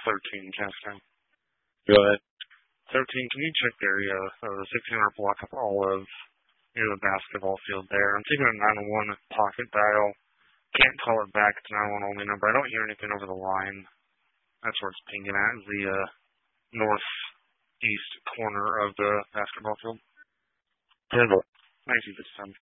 13, Cascade. Go ahead. 13, can you check the area of the 1600 block of Olive near the basketball field there? I'm taking a 901 pocket dial. Can't call it back. It's a 911 only number. I don't hear anything over the line. That's where it's pinging at, is the northeast corner of the basketball field. Handle. Thank you for the time.